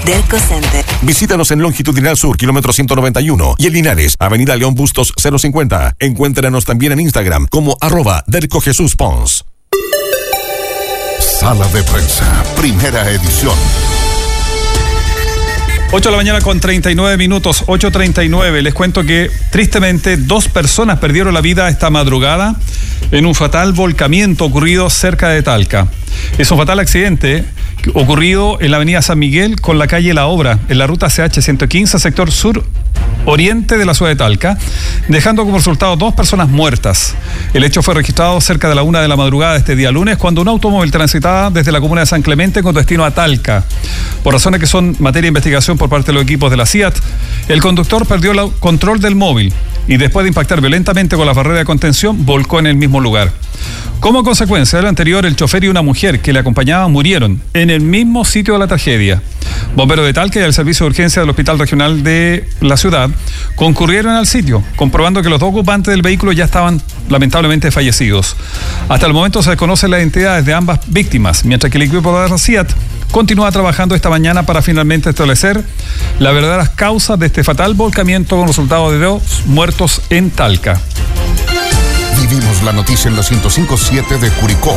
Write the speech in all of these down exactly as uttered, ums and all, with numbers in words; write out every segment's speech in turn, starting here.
Derco Center. Visítanos en Longitudinal Sur, kilómetro ciento noventa y uno, y en Linares, Avenida León Bustos cero cincuenta. Encuéntranos también en Instagram como arroba Derco Jesús Pons. Sala de Prensa, primera edición. ocho de la mañana con treinta y nueve minutos, ocho treinta y nueve. Les cuento que tristemente dos personas perdieron la vida esta madrugada en un fatal volcamiento ocurrido cerca de Talca. Es un fatal accidente ocurrido en la avenida San Miguel con la calle La Obra, en la ruta C H ciento quince, sector sur oriente de la ciudad de Talca, dejando como resultado dos personas muertas. El hecho fue registrado cerca de la una de la madrugada de este día lunes, cuando un automóvil transitaba desde la comuna de San Clemente con destino a Talca. Por razones que son materia de investigación por parte de los equipos de la C I A T, el conductor perdió el control del móvil y después de impactar violentamente con la barrera de contención, volcó en el mismo lugar. Como consecuencia de lo anterior, el chofer y una mujer que le acompañaban murieron en el mismo sitio de la tragedia. Bomberos de Talca y el servicio de urgencia del Hospital Regional de la ciudad concurrieron al sitio, comprobando que los dos ocupantes del vehículo ya estaban lamentablemente fallecidos. Hasta el momento se desconocen las identidades de ambas víctimas, mientras que el equipo de la C I A T continúa trabajando esta mañana para finalmente establecer las verdaderas causas de este fatal volcamiento con resultado de dos muertos en Talca. Vivimos la noticia en la ciento cinco punto siete de Curicó.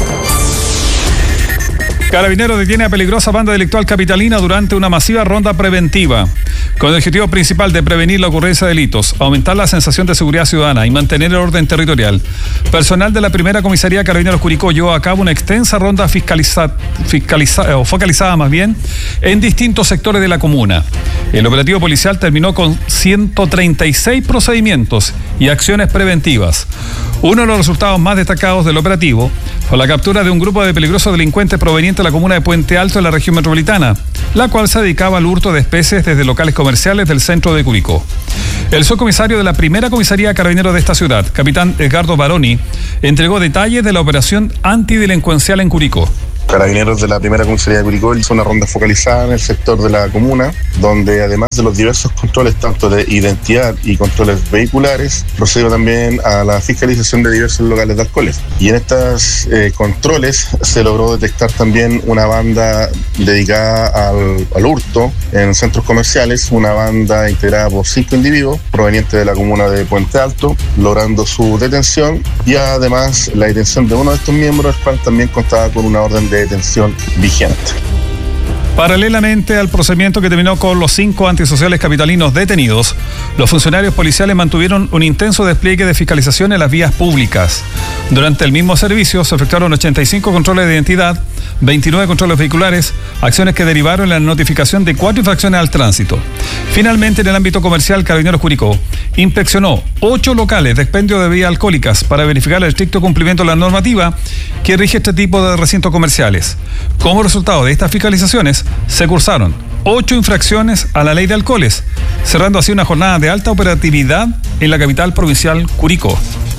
Carabineros detiene a peligrosa banda delictual capitalina durante una masiva ronda preventiva, con el objetivo principal de prevenir la ocurrencia de delitos, aumentar la sensación de seguridad ciudadana y mantener el orden territorial. Personal de la primera comisaría de Carabineros Curicó llevó a cabo una extensa ronda fiscaliza, fiscaliza, o focalizada más bien en distintos sectores de la comuna. El operativo policial terminó con ciento treinta y seis procedimientos y acciones preventivas. Uno de los resultados más destacados del operativo fue la captura de un grupo de peligrosos delincuentes provenientes de la comuna de Puente Alto en la región metropolitana, la cual se dedicaba al hurto de especies desde locales comerciales del centro de Curicó. El subcomisario de la primera comisaría de Carabineros de esta ciudad, capitán Edgardo Baroni, entregó detalles de la operación antidelincuencial en Curicó. Carabineros de la primera comisaría de Curicó hizo una ronda focalizada en el sector de la comuna, donde además de los diversos controles tanto de identidad y controles vehiculares, procedió también a la fiscalización de diversos locales de alcoholes. Y en estos eh, controles se logró detectar también una banda dedicada al, al hurto en centros comerciales, una banda integrada por cinco individuos provenientes de la comuna de Puente Alto, logrando su detención y además la detención de uno de estos miembros, el cual también contaba con una orden de detención vigente. Paralelamente al procedimiento que terminó con los cinco antisociales capitalinos detenidos, los funcionarios policiales mantuvieron un intenso despliegue de fiscalización en las vías públicas. Durante el mismo servicio se efectuaron ochenta y cinco controles de identidad, veintinueve controles vehiculares, acciones que derivaron en la notificación de cuatro infracciones al tránsito. Finalmente, en el ámbito comercial, Carabineros Curicó inspeccionó ocho locales de expendio de bebidas alcohólicas para verificar el estricto cumplimiento de la normativa que rige este tipo de recintos comerciales. Como resultado de estas fiscalizaciones, se cursaron ocho infracciones a la ley de alcoholes, cerrando así una jornada de alta operatividad en la capital provincial Curicó.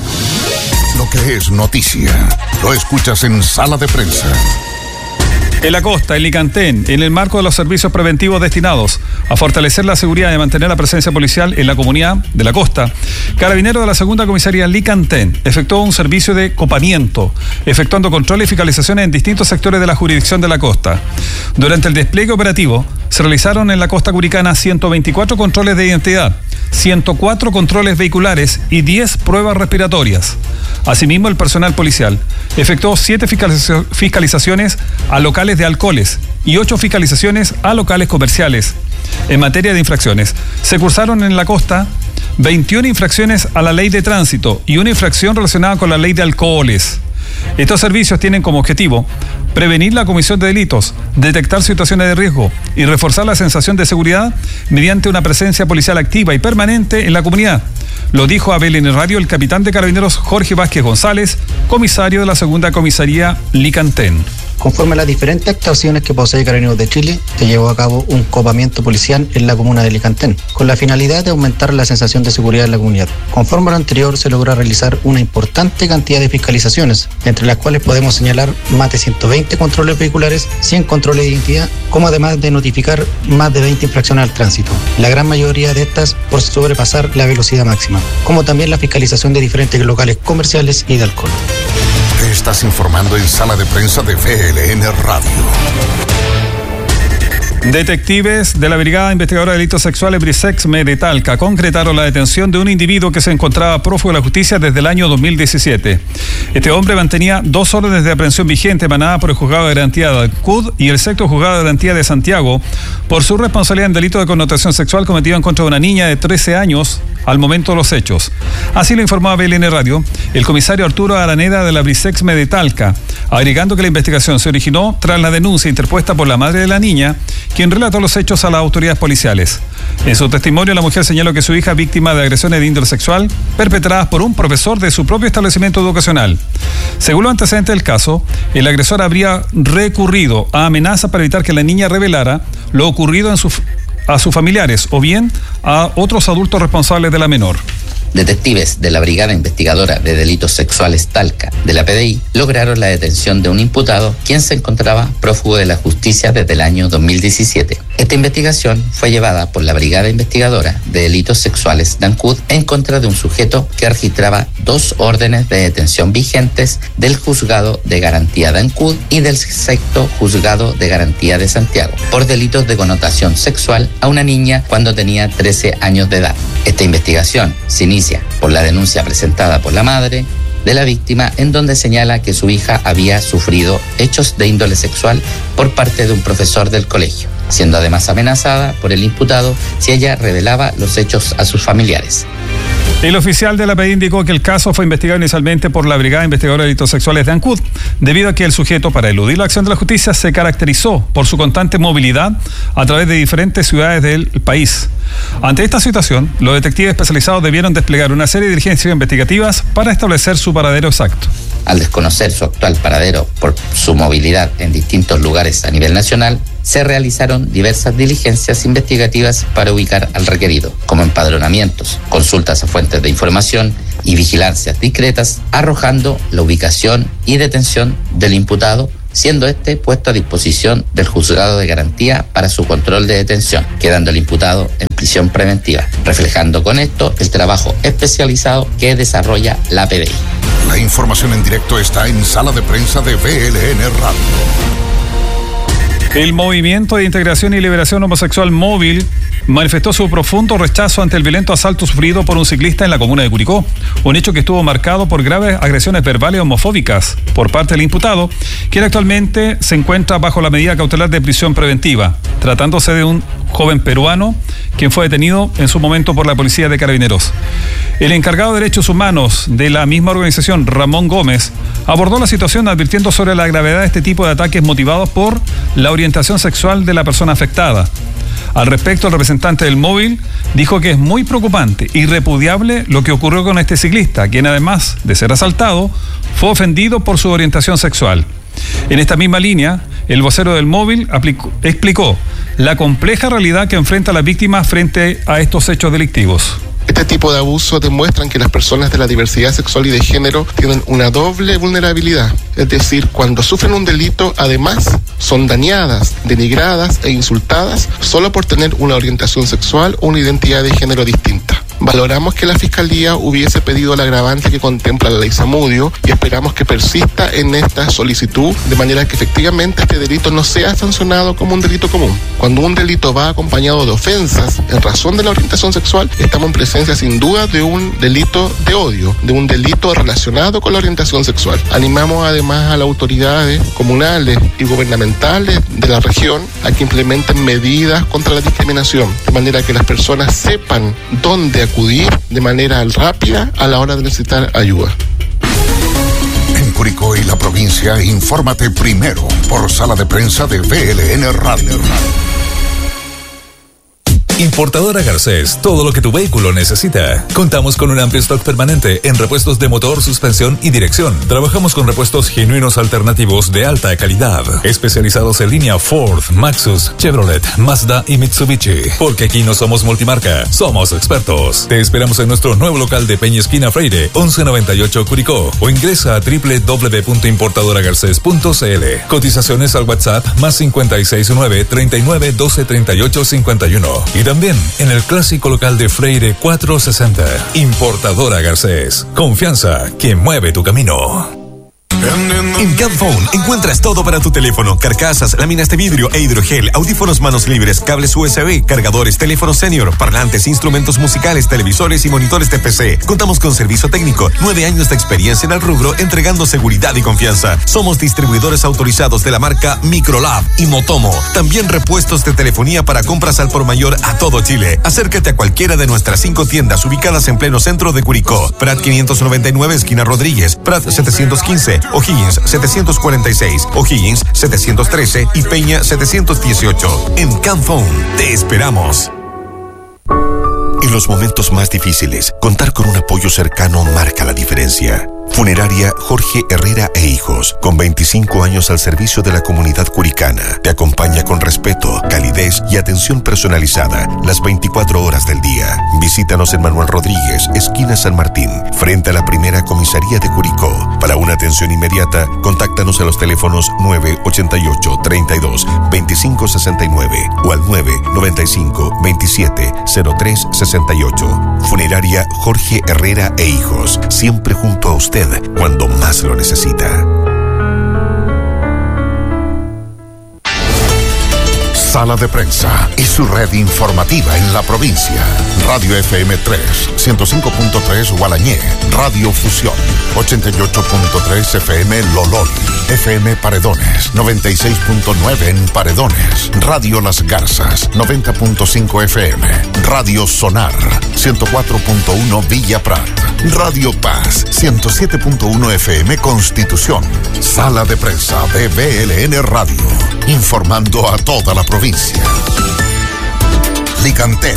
Lo que es noticia, lo escuchas en Sala de Prensa. En la costa, en Licantén, en el marco de los servicios preventivos destinados a fortalecer la seguridad y mantener la presencia policial en la comunidad de la costa, Carabineros de la segunda comisaría Licantén efectuó un servicio de copamiento, efectuando controles y fiscalizaciones en distintos sectores de la jurisdicción de la costa. Durante el despliegue operativo, se realizaron en la costa curicana ciento veinticuatro controles de identidad, ciento cuatro controles vehiculares y diez pruebas respiratorias. Asimismo, el personal policial efectuó siete fiscaliza- fiscalizaciones a locales de alcoholes y ocho fiscalizaciones a locales comerciales. En materia de infracciones, se cursaron en la costa veintiuna infracciones a la ley de tránsito y una infracción relacionada con la ley de alcoholes. Estos servicios tienen como objetivo prevenir la comisión de delitos, detectar situaciones de riesgo y reforzar la sensación de seguridad mediante una presencia policial activa y permanente en la comunidad. Lo dijo a B L N Radio el capitán de Carabineros Jorge Vázquez González, comisario de la segunda comisaría Licantén. Conforme a las diferentes actuaciones que posee Carabineros de Chile, se llevó a cabo un copamiento policial en la comuna de Licantén, con la finalidad de aumentar la sensación de seguridad en la comunidad. Conforme a lo anterior, se logró realizar una importante cantidad de fiscalizaciones, entre las cuales podemos señalar más de ciento veinte controles vehiculares, cien controles de identidad, como además de notificar más de veinte infracciones al tránsito. La gran mayoría de estas por sobrepasar la velocidad máxima, como también la fiscalización de diferentes locales comerciales y de alcohol. Te estás informando en Sala de Prensa de V L N Radio. Detectives de la Brigada Investigadora de Delitos Sexuales Brisexme de Talca concretaron la detención de un individuo que se encontraba prófugo de la justicia desde el año dos mil diecisiete. Este hombre mantenía dos órdenes de aprehensión vigentes emanadas por el Juzgado de Garantía de Ancud y el Sexto Juzgado de Garantía de Santiago por su responsabilidad en delito de connotación sexual cometido en contra de una niña de trece años al momento de los hechos. Así lo informó a B L N Radio el comisario Arturo Araneda de la Brisexme de Talca, agregando que la investigación se originó tras la denuncia interpuesta por la madre de la niña, quien relató los hechos a las autoridades policiales. En su testimonio, la mujer señaló que su hija es víctima de agresiones de índole sexual perpetradas por un profesor de su propio establecimiento educacional. Según los antecedentes del caso, el agresor habría recurrido a amenazas para evitar que la niña revelara lo ocurrido en su, a sus familiares o bien a otros adultos responsables de la menor. Detectives de la Brigada Investigadora de Delitos Sexuales Talca de la P D I lograron la detención de un imputado quien se encontraba prófugo de la justicia desde el año dos mil diecisiete. Esta investigación fue llevada por la Brigada Investigadora de Delitos Sexuales de Ancud en contra de un sujeto que registraba dos órdenes de detención vigentes del Juzgado de Garantía de Ancud y del Sexto Juzgado de Garantía de Santiago por delitos de connotación sexual a una niña cuando tenía trece años de edad. Esta investigación se inicia por la denuncia presentada por la madre de la víctima, en donde señala que su hija había sufrido hechos de índole sexual por parte de un profesor del colegio, siendo además amenazada por el imputado si ella revelaba los hechos a sus familiares. El oficial de la P D I indicó que el caso fue investigado inicialmente por la Brigada Investigadora de Delitos Sexuales de Ancud, debido a que el sujeto, para eludir la acción de la justicia, se caracterizó por su constante movilidad a través de diferentes ciudades del país. Ante esta situación, los detectives especializados debieron desplegar una serie de diligencias investigativas para establecer su paradero exacto. Al desconocer su actual paradero por su movilidad en distintos lugares a nivel nacional, se realizaron diversas diligencias investigativas para ubicar al requerido, como empadronamientos, consultas a fuentes de información y vigilancias discretas, arrojando la ubicación y detención del imputado, siendo este puesto a disposición del Juzgado de Garantía para su control de detención, quedando el imputado en prisión preventiva, reflejando con esto el trabajo especializado que desarrolla la P D I. La información en directo está en Sala de Prensa de B L N Radio. El Movimiento de Integración y Liberación Homosexual Móvil manifestó su profundo rechazo ante el violento asalto sufrido por un ciclista en la comuna de Curicó, un hecho que estuvo marcado por graves agresiones verbales homofóbicas por parte del imputado, quien actualmente se encuentra bajo la medida cautelar de prisión preventiva, tratándose de un joven peruano quien fue detenido en su momento por la policía de Carabineros. El encargado de Derechos Humanos de la misma organización, Ramón Gómez, abordó la situación advirtiendo sobre la gravedad de este tipo de ataques motivados por la orientación sexual de la persona afectada. Al respecto, el representante del móvil dijo que es muy preocupante y repudiable lo que ocurrió con este ciclista, quien además de ser asaltado, fue ofendido por su orientación sexual. En esta misma línea, el vocero del móvil aplicó, explicó la compleja realidad que enfrenta la víctima frente a estos hechos delictivos. Este tipo de abusos demuestran que las personas de la diversidad sexual y de género tienen una doble vulnerabilidad. Es decir, cuando sufren un delito, además, son dañadas, denigradas e insultadas solo por tener una orientación sexual o una identidad de género distinta. Valoramos que la Fiscalía hubiese pedido el agravante que contempla la ley Zamudio y esperamos que persista en esta solicitud de manera que efectivamente este delito no sea sancionado como un delito común. Cuando un delito va acompañado de ofensas en razón de la orientación sexual, estamos en presencia sin duda de un delito de odio, de un delito relacionado con la orientación sexual. Animamos además a las autoridades comunales y gubernamentales de la región a que implementen medidas contra la discriminación, de manera que las personas sepan dónde acudir de manera rápida a la hora de necesitar ayuda. En Curicó y la provincia, infórmate primero por Sala de Prensa de B L N Radio. Importadora Garcés, todo lo que tu vehículo necesita. Contamos con un amplio stock permanente en repuestos de motor, suspensión y dirección. Trabajamos con repuestos genuinos alternativos de alta calidad, especializados en línea Ford, Maxus, Chevrolet, Mazda y Mitsubishi. Porque aquí no somos multimarca, somos expertos. Te esperamos en nuestro nuevo local de Peña Esquina Freire, once noventa y ocho Curicó, o ingresa a doble u doble u doble u punto importadora garcés punto c l. Cotizaciones al WhatsApp más cinco seis nueve, treinta y nueve, doce, treinta y ocho, cincuenta y uno. Y también en el clásico local de Freire cuatrocientos sesenta. Importadora Garcés. Confianza que mueve tu camino. En Camphone encuentras todo para tu teléfono: carcasas, láminas de vidrio e hidrogel, audífonos manos libres, cables U S B, cargadores, teléfonos senior, parlantes, instrumentos musicales, televisores y monitores de P C. Contamos con servicio técnico, nueve años de experiencia en el rubro, entregando seguridad y confianza. Somos distribuidores autorizados de la marca Microlab y Motomo. También repuestos de telefonía para compras al por mayor a todo Chile. Acércate a cualquiera de nuestras cinco tiendas ubicadas en pleno centro de Curicó: Prat quinientos noventa y nueve, esquina Rodríguez; Prat setecientos quince, O'Higgins setecientos cuarenta y seis, O'Higgins setecientos trece y Peña setecientos dieciocho. En Camphone te esperamos. En los momentos más difíciles, contar con un apoyo cercano marca la diferencia. Funeraria Jorge Herrera e Hijos, con veinticinco años al servicio de la comunidad curicana, te acompaña con respeto, calidez y atención personalizada las veinticuatro horas del día. Visítanos en Manuel Rodríguez, esquina San Martín, frente a la primera comisaría de Curicó. Para una atención inmediata, contáctanos a los teléfonos nueve ochenta y ocho, treinta y dos, veinticinco sesenta y nueve o al nueve noventa y cinco, veintisiete, cero tres sesenta y ocho. Funeraria Jorge Herrera e Hijos, siempre junto a usted cuando más lo necesita. Sala de Prensa y su red informativa en la provincia. Radio F M tres, ciento cinco punto tres Gualañé, Radio Fusión, ochenta y ocho punto tres F M Lolol, F M Paredones, noventa y seis punto nueve en Paredones, Radio Las Garzas, noventa punto cinco F M, Radio Sonar, ciento cuatro punto uno Villa Prat, Radio Paz, ciento siete punto uno F M Constitución. Sala de Prensa de B L N Radio, informando a toda la provincia. Licantén.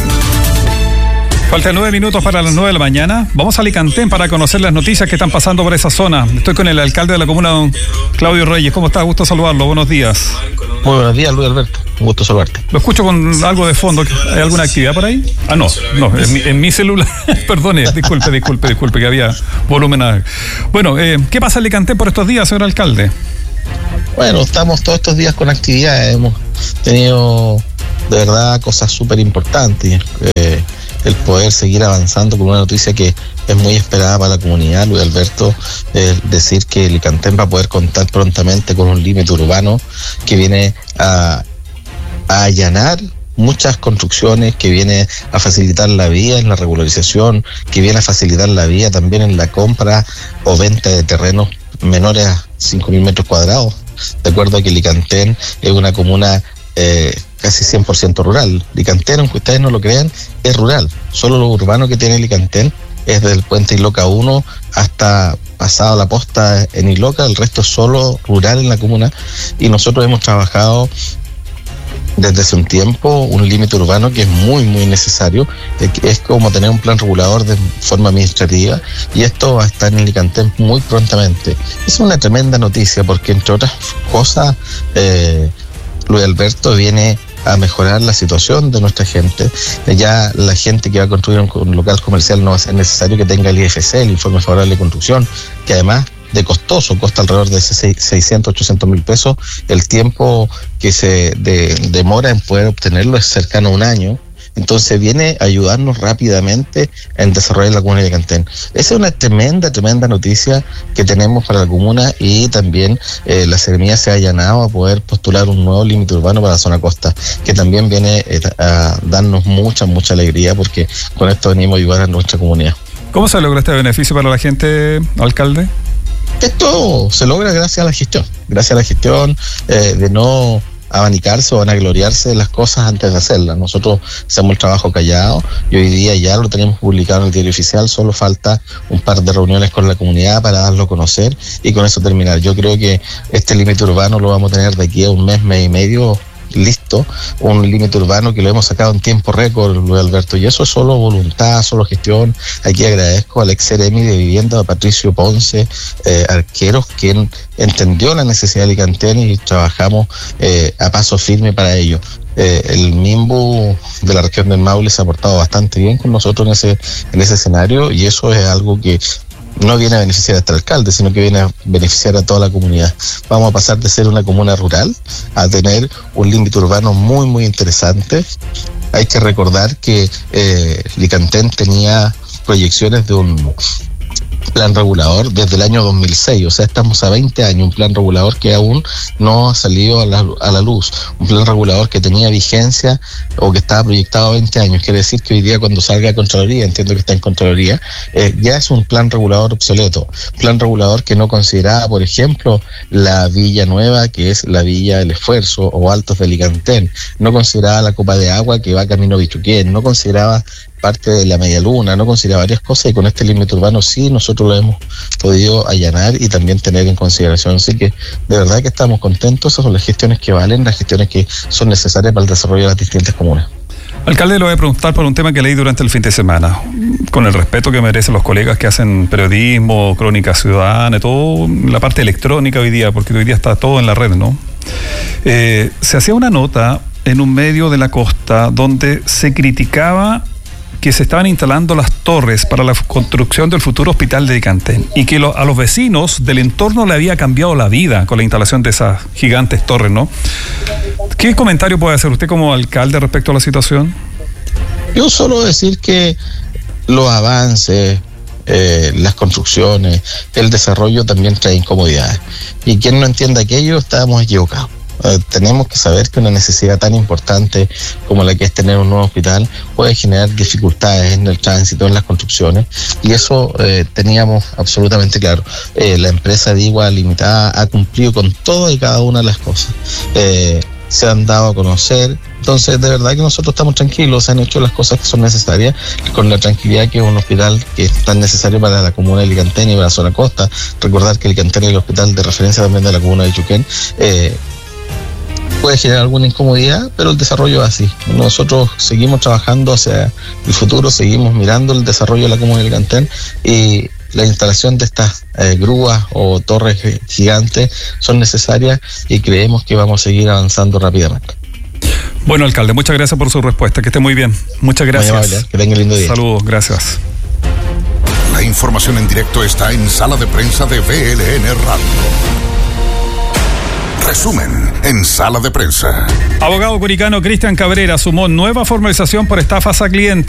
Faltan nueve minutos para las nueve de la mañana. Vamos a Licantén para conocer las noticias que están pasando por esa zona. Estoy con el alcalde de la comuna, don Claudio Reyes. ¿Cómo está? Gusto saludarlo. Buenos días. Muy buenos días, Luis Alberto. Un gusto saludarte. Lo escucho con algo de fondo. ¿Hay alguna actividad por ahí? Ah, no. No, en mi, en mi celular. Perdone, disculpe, disculpe, disculpe, que había volumen. A... Bueno, eh, ¿qué pasa en Licantén por estos días, señor alcalde? Bueno, estamos todos estos días con actividades. Hemos tenido de verdad cosas súper importantes. Eh, el poder seguir avanzando con una noticia que es muy esperada para la comunidad, Luis Alberto, eh, decir que Licantén va a poder contar prontamente con un límite urbano que viene a, a allanar muchas construcciones, que viene a facilitar la vía en la regularización, que viene a facilitar la vía también en la compra o venta de terrenos menores a cinco mil metros cuadrados. De acuerdo a que Licantén es una comuna eh, casi cien por ciento rural. Licantén, aunque ustedes no lo crean, es rural. Solo lo urbano que tiene Licantén es desde el puente Iloca uno hasta pasado la posta en Iloca, el resto es solo rural en la comuna, y nosotros hemos trabajado desde hace un tiempo un límite urbano que es muy muy necesario. Es como tener un plan regulador de forma administrativa, y esto va a estar en Licantén muy prontamente. Es una tremenda noticia porque, entre otras cosas, eh, Luis Alberto viene a mejorar la situación de nuestra gente. Ya la gente que va a construir un, un local comercial no va a ser necesario que tenga el I F C, el informe favorable de construcción, que además de costoso, cuesta alrededor de seiscientos, ochocientos mil pesos. El tiempo que se de, demora en poder obtenerlo es cercano a un año. Entonces viene a ayudarnos rápidamente en desarrollar la comuna de Licantén. Esa es una tremenda, tremenda noticia que tenemos para la comuna, y también eh, la Seremía se ha allanado a poder postular un nuevo límite urbano para la zona costa, que también viene eh, a darnos mucha, mucha alegría, porque con esto venimos a ayudar a nuestra comunidad. ¿Cómo se logra este beneficio para la gente, alcalde? Esto se logra gracias a la gestión, gracias a la gestión eh, de no abanicarse o vanagloriarse de las cosas antes de hacerlas. Nosotros hacemos el trabajo callado y hoy día ya lo tenemos publicado en el diario oficial. Solo falta un par de reuniones con la comunidad para darlo a conocer y con eso terminar. Yo creo que este límite urbano lo vamos a tener de aquí a un mes, mes y medio listo, un límite urbano que lo hemos sacado en tiempo récord, Luis Alberto, y eso es solo voluntad, solo gestión. Aquí agradezco al ex Seremi de Vivienda, a Patricio Ponce, eh, Arqueros, quien entendió la necesidad de Licantén, y trabajamos eh, a paso firme para ello. Eh, el MIMBU de la región del Maule se ha portado bastante bien con nosotros en ese, en ese escenario, y eso es algo que no viene a beneficiar a este alcalde, sino que viene a beneficiar a toda la comunidad. Vamos a pasar de ser una comuna rural a tener un límite urbano muy, muy interesante. Hay que recordar que eh, Licantén tenía proyecciones de un plan regulador desde el año dos mil seis, o sea, estamos a veinte años, un plan regulador que aún no ha salido a la, a la luz, un plan regulador que tenía vigencia o que estaba proyectado a veinte años, quiere decir que hoy día cuando salga a Contraloría, entiendo que está en Contraloría, eh, ya es un plan regulador obsoleto, plan regulador que no consideraba, por ejemplo, la Villa Nueva, que es la Villa del Esfuerzo, o Altos de Licantén, no consideraba la Copa de Agua que va camino a Bichuquén, no consideraba parte de la Media Luna, no consideraba varias cosas, y con este límite urbano sí nosotros lo hemos podido allanar y también tener en consideración. Así que de verdad que estamos contentos. Esas son las gestiones que valen, las gestiones que son necesarias para el desarrollo de las distintas comunas. Alcalde, le voy a preguntar por un tema que leí durante el fin de semana, con el respeto que merecen los colegas que hacen periodismo, crónica ciudadana, todo, la parte electrónica hoy día, porque hoy día está todo en la red, ¿no? Eh, se hacía una nota en un medio de la costa donde se criticaba que se estaban instalando las torres para la construcción del futuro hospital de Licantén y que lo, a los vecinos del entorno le había cambiado la vida con la instalación de esas gigantes torres, ¿no? ¿Qué comentario puede hacer usted como alcalde respecto a la situación? Yo solo decir que los avances, eh, las construcciones, el desarrollo también trae incomodidades. Y quien no entienda aquello, estábamos equivocados. Eh, tenemos que saber que una necesidad tan importante como la que es tener un nuevo hospital puede generar dificultades en el tránsito, en las construcciones, y eso eh, teníamos absolutamente claro. Eh, la empresa Digua Limitada ha cumplido con todas y cada una de las cosas. Eh, se han dado a conocer, entonces de verdad que nosotros estamos tranquilos, se han hecho las cosas que son necesarias, con la tranquilidad que es un hospital que es tan necesario para la comuna de Licantén y para la zona costa. Recordar que Licantén es el hospital de referencia también de la comuna de Bichuquén. Eh, puede generar alguna incomodidad, pero el desarrollo es así. Nosotros seguimos trabajando hacia el futuro, seguimos mirando el desarrollo de la comuna de Licantén, y la instalación de estas eh, grúas o torres gigantes son necesarias y creemos que vamos a seguir avanzando rápidamente. Bueno, alcalde, muchas gracias por su respuesta, que esté muy bien. Muchas gracias. Muy amable, que tenga un lindo día. Saludos, gracias. La información en directo está en Sala de Prensa de V L N Radio. Resumen en Sala de Prensa. Abogado curicano Cristian Cabrera sumó nueva formalización por estafas a clientes.